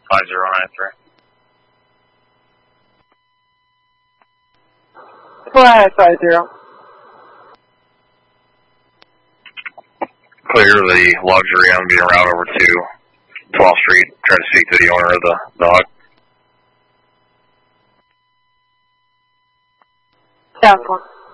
5093. Fly 50. Clear the luxury. I'm being routed over to 12th Street. Trying to speak to the owner of the dog. Down one.